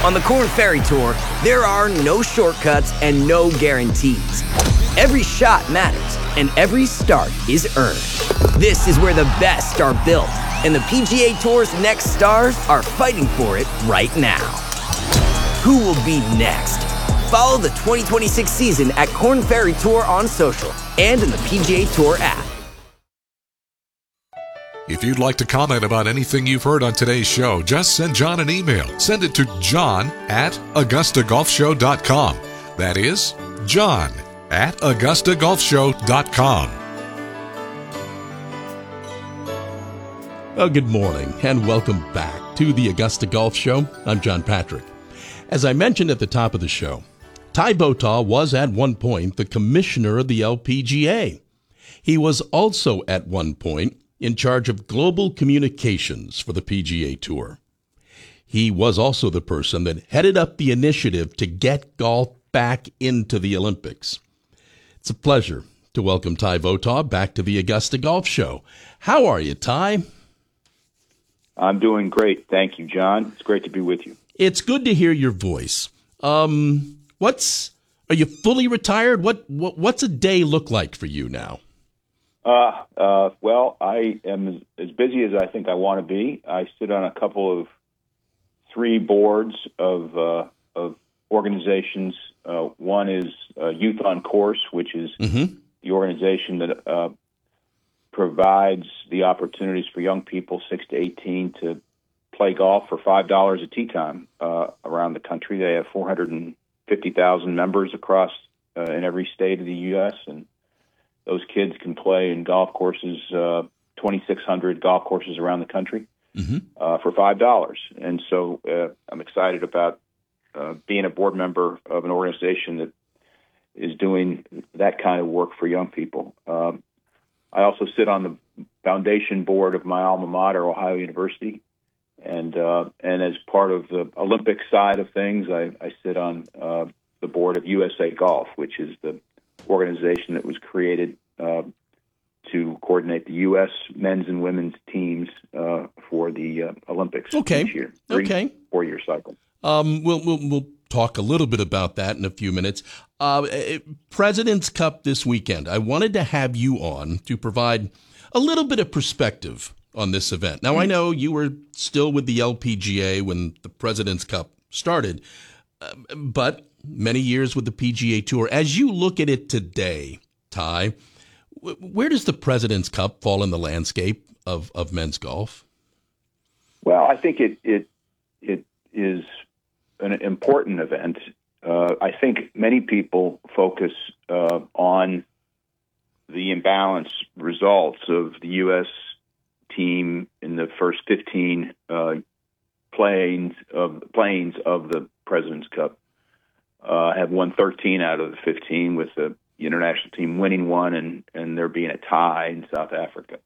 On the Korn Ferry Tour, there are no shortcuts and no guarantees. Every shot matters, and every start is earned. This is where the best are built, and the PGA Tour's next stars are fighting for it right now. Who will be next? Follow the 2026 season at Korn Ferry Tour on social and in the PGA Tour app. If you'd like to comment about anything you've heard on today's show, just send John an email. Send it to john@AugustaGolfShow.com. That is john@AugustaGolfShow.com. Well, good morning and welcome back to the Augusta Golf Show. I'm John Patrick. As I mentioned at the top of the show, Ty Votaw was at one point the commissioner of the LPGA. He was also at one point in charge of global communications for the PGA Tour. He was also the person that headed up the initiative to get golf back into the Olympics. It's a pleasure to welcome Ty Votaw back to the Augusta Golf Show. How are you, Ty? I'm doing great. Thank you, John. It's great to be with you. It's good to hear your voice. Are you fully retired? What's a day look like for you now? Well, I am as busy as I think I want to be. I sit on a couple of three boards of organizations. One is Youth on Course, which is the organization that provides the opportunities for young people 6 to 18 to play golf for $5 a tee time around the country. They have 450,000 members across in every state of the U.S., and those kids can play in golf courses, 2,600 golf courses around the country for $5. And so I'm excited about being a board member of an organization that is doing that kind of work for young people. I also sit on the foundation board of my alma mater, Ohio University. And as part of the Olympic side of things, I sit on the board of USA Golf, which is the organization that was created to coordinate the U.S. men's and women's teams for the Olympics each year. 4-year cycle. We'll talk a little bit about that in a few minutes. President's Cup this weekend. I wanted to have you on to provide a little bit of perspective on this event. Now, I know you were still with the LPGA when the President's Cup started, but many years with the PGA Tour. As you look at it today, Ty, where does the President's Cup fall in the landscape of men's golf? Well, I think it is an important event. I think many people focus on the imbalanced results of the U.S. team in the first 15 planes of the President's Cup. Have won 13 out of the 15, with the international team winning one and there being a tie in South Africa.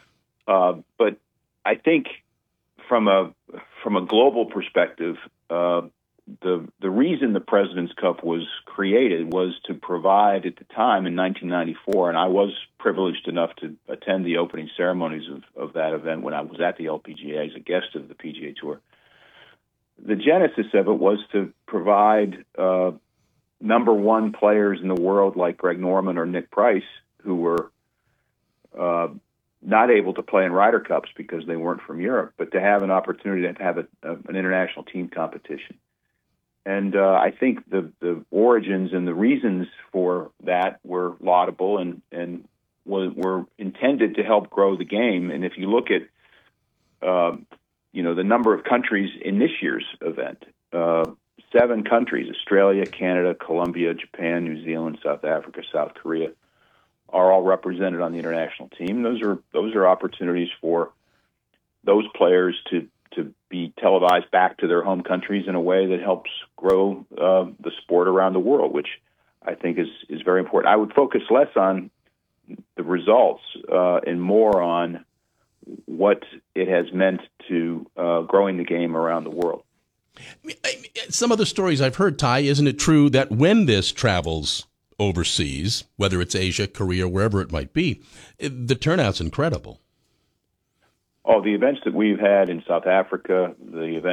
But I think from a global perspective, the reason the President's Cup was created was to provide, at the time in 1994, and I was privileged enough to attend the opening ceremonies of that event when I was at the LPGA as a guest of the PGA Tour. The genesis of it was to provide number one players in the world like Greg Norman or Nick Price, who were not able to play in Ryder Cups because they weren't from Europe, but to have an opportunity to have an international team competition. And I think the origins and the reasons for that were laudable and were intended to help grow the game. And if you look at the number of countries in this year's event, 7 countries, Australia, Canada, Colombia, Japan, New Zealand, South Africa, South Korea, are all represented on the international team. Those are opportunities for those players to be televised back to their home countries in a way that helps grow the sport around the world, which I think is very important. I would focus less on the results and more on what it has meant to growing the game around the world. Some of the stories I've heard, Ty, isn't it true that when this travels overseas, whether it's Asia, Korea, wherever it might be, the turnout's incredible? Oh, the events that we've had in South Africa, the events